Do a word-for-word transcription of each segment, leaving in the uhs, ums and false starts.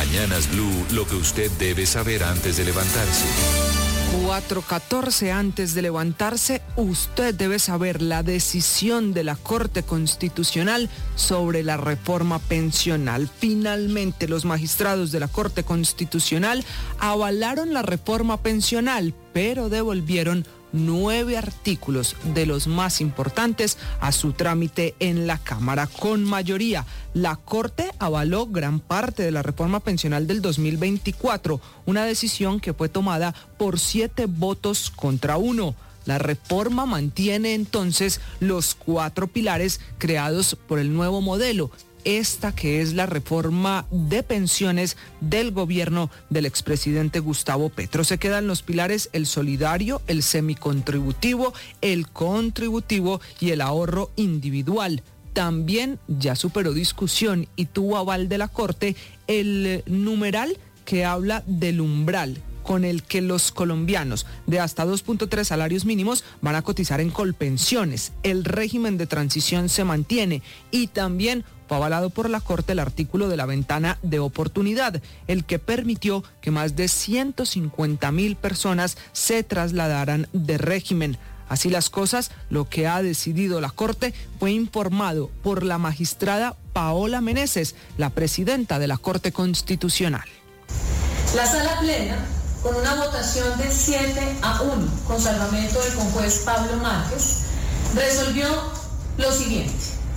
Mañanas Blue, lo que usted debe saber antes de levantarse. cuatro catorce antes de levantarse, usted debe saber la decisión de la Corte Constitucional sobre la reforma pensional. Finalmente, los magistrados de la Corte Constitucional avalaron la reforma pensional, pero devolvieron nueve artículos de los más importantes a su trámite en la Cámara con mayoría. La Corte avaló gran parte de la reforma pensional del dos mil veinticuatro, una decisión que fue tomada por siete votos contra uno. La reforma mantiene entonces los cuatro pilares creados por el nuevo modelo. Esta que es la reforma de pensiones del gobierno del expresidente Gustavo Petro. Se quedan los pilares: el solidario, el semicontributivo, el contributivo y el ahorro individual. También ya superó discusión y tuvo aval de la Corte el numeral que habla del umbral con el que los colombianos de hasta dos punto tres salarios mínimos van a cotizar en Colpensiones. El régimen de transición se mantiene y también fue avalado por la Corte el artículo de la ventana de oportunidad, el que permitió que más de ciento cincuenta mil personas se trasladaran de régimen. Así las cosas, lo que ha decidido la Corte fue informado por la magistrada Paola Meneses, la presidenta de la Corte Constitucional. La sala plena, con una votación de siete a uno, con salvamento del conjuez Pablo Márquez, resolvió lo siguiente.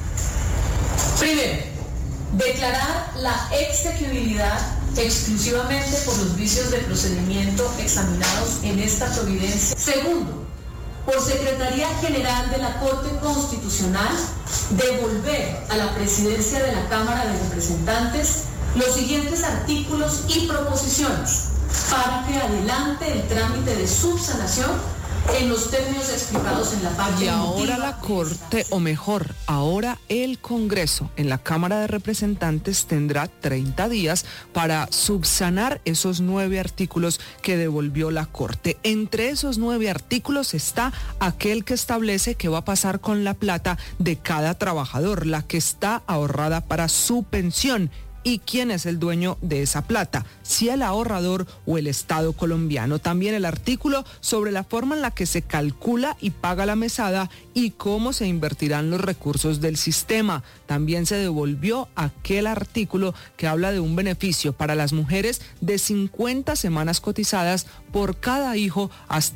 Primero, declarar la exequibilidad exclusivamente por los vicios de procedimiento examinados en esta providencia. Segundo, por Secretaría General de la Corte Constitucional, devolver a la presidencia de la Cámara de Representantes los siguientes artículos y proposiciones para que adelante el trámite de subsanación en los términos explicados en la parte Y ahora emotiva. la Corte, o mejor, ahora el Congreso en la Cámara de Representantes tendrá treinta días para subsanar esos nueve artículos que devolvió la Corte. Entre esos nueve artículos está aquel que establece qué va a pasar con la plata de cada trabajador, la que está ahorrada para su pensión. ¿Y quién es el dueño de esa plata? Si el ahorrador o el Estado colombiano. También el artículo sobre la forma en la que se calcula y paga la mesada y cómo se invertirán los recursos del sistema. También se devolvió aquel artículo que habla de un beneficio para las mujeres de cincuenta semanas cotizadas por cada hijo hasta